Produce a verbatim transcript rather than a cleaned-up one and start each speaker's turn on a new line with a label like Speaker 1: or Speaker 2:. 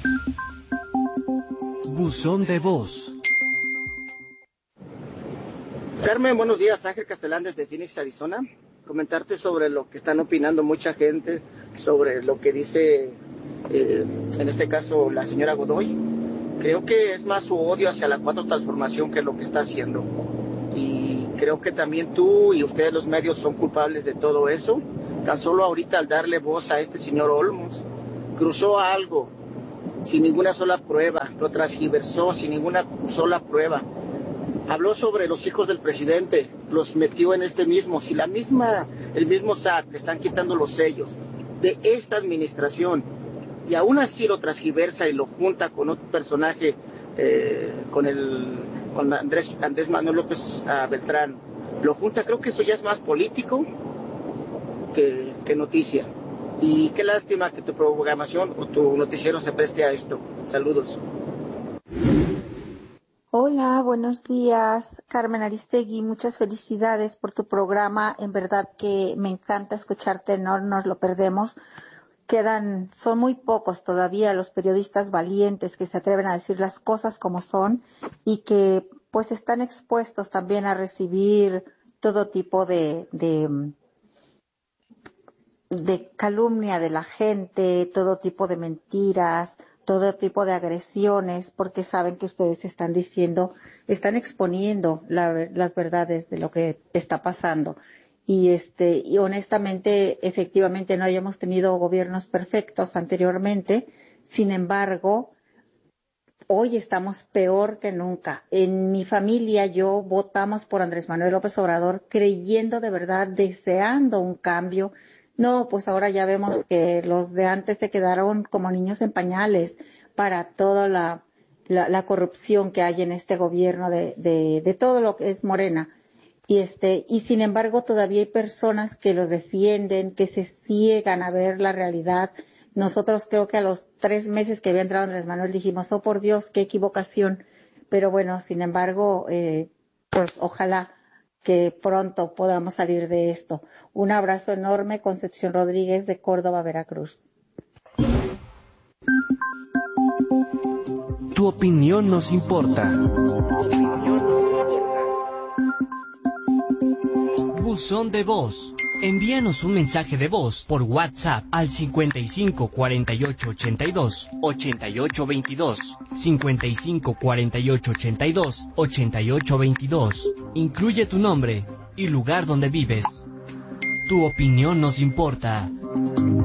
Speaker 1: Buzón de voz.
Speaker 2: Carmen, buenos días. Ángel Castelán desde Phoenix, Arizona. Comentarte sobre lo que están opinando mucha gente, sobre lo que dice, eh, en este caso, la señora Godoy. Creo que es más su odio hacia la cuarta transformación que lo que está haciendo. Y creo que también tú y ustedes los medios son culpables de todo eso. Tan solo ahorita al darle voz a este señor Olmos, cruzó algo sin ninguna sola prueba, lo transgiversó sin ninguna sola prueba. Habló sobre los hijos del presidente, los metió en este mismo, si la misma, el mismo S A T le están quitando los sellos de esta administración y aún así lo transgiversa y lo junta con otro personaje, eh, con el con Andrés, Andrés Manuel López uh, Beltrán, lo junta, creo que eso ya es más político que, que noticia. Y qué lástima que tu programación o tu noticiero se preste a esto. Saludos.
Speaker 3: Hola, buenos días, Carmen Aristegui, muchas felicidades por tu programa, en verdad que me encanta escucharte, no nos lo perdemos. Quedan, son muy pocos todavía los periodistas valientes que se atreven a decir las cosas como son y que pues están expuestos también a recibir todo tipo de, de, de calumnia de la gente, todo tipo de mentiras, todo tipo de agresiones, porque saben que ustedes están diciendo, están exponiendo la, las verdades de lo que está pasando. Y este, y honestamente, efectivamente no hayamos tenido gobiernos perfectos anteriormente, sin embargo, hoy estamos peor que nunca. En mi familia yo votamos por Andrés Manuel López Obrador creyendo de verdad, deseando un cambio. No, pues ahora ya vemos que los de antes se quedaron como niños en pañales para toda la, la, la corrupción que hay en este gobierno de, de, de todo lo que es Morena. Y este, y sin embargo todavía hay personas que los defienden, que se ciegan a ver la realidad. Nosotros creo que a los tres meses que había entrado Andrés Manuel dijimos, oh por Dios, qué equivocación. Pero bueno, sin embargo, eh, pues ojalá que pronto podamos salir de esto. Un abrazo enorme, Concepción Rodríguez de Córdoba, Veracruz.
Speaker 1: Tu opinión nos importa. Buzón de voz. Envíanos un mensaje de voz por WhatsApp al cincuenta y cinco cuarenta y ocho ochenta y dos ochenta y ocho veintidós, cincuenta y cinco cuarenta y ocho ochenta y dos ochenta y ocho veintidós. Incluye tu nombre y lugar donde vives. Tu opinión nos importa.